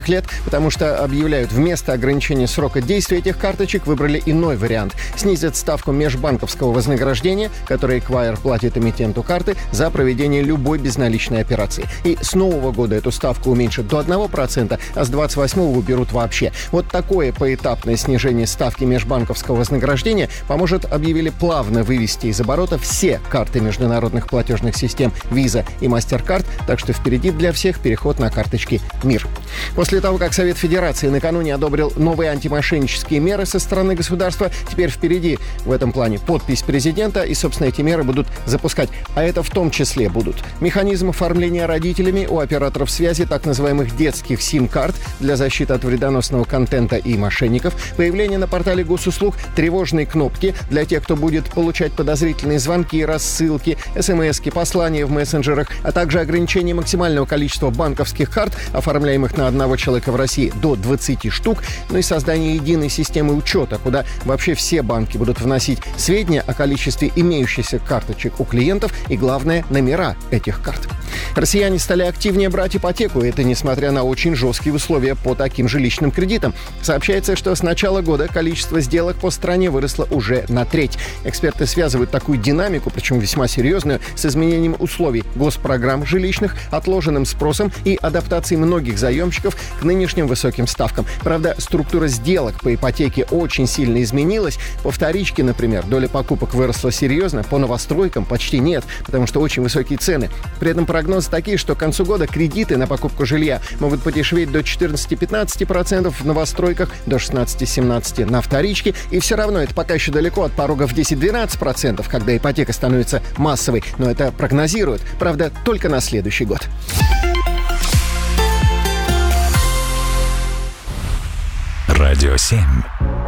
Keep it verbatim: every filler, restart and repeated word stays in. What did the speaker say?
лет, потому что объявляют, вместо ограничения срока действия этих карточек выбрали иной вариант. Снизят ставку межбанковского вознаграждения, которое Эквайр платит эмитенту карты за проведение любой безналичной операции. И с нового года эту ставку уменьшат до одного процента, а с двадцать восьмого уберут вообще. Вот такое поэтапное снижение ставки межбанковского вознаграждения поможет, объявили, плавно вывести из оборота все карты международных платежных систем Visa и MasterCard, так что впереди для всех переход на карточки МИР. После того, как Совет Федерации накануне одобрил новые антимошеннические меры со стороны государства, теперь впереди в этом плане подпись президента, и, собственно, эти меры будут запускать. А это в том числе будут механизм оформления родителями у операторов связи так называемых детских сим-карт для защиты от вредоносного контента и мошенников, появление на портале госуслуг тревожной кнопки для тех, кто будет получать подозрительные звонки, рассылки, смски, послания в мессенджерах, а также ограничение максимального количества банковских карт, оформляемых на одного человека в России, до двадцати штук, ну и создание единой системы учета, куда вообще все банки будут вносить сведения о количестве имеющихся карточек у клиентов и, главное, номера этих карт. Россияне стали активнее брать ипотеку, это несмотря на очень жесткие условия по таким жилищным кредитам. Сообщается, что с начала года количество сделок по стране выросло уже на треть. Эксперты связывают такую динамику, причем весьма серьезную, с изменением условий госпрограмм жилищных, отложенным спросом и адаптацией многих заемщиков к нынешним высоким ставкам. Правда, структура сделок по ипотеке очень сильно изменилась. По вторичке, например, доля покупок выросла серьезно, по новостройкам почти нет, потому что очень высокие цены. При этом прогнозы такие, что к концу года кредиты на покупку жилья могут подешеветь до четырнадцати-пятнадцати процентов в новостройках, до шестнадцати-семнадцати процентов на вторичке, и все равно это пока еще далеко от порога в десять-двенадцать процентов, когда ипотека становится массовой, но это прогнозируют, правда, только на следующий год. Радио семь.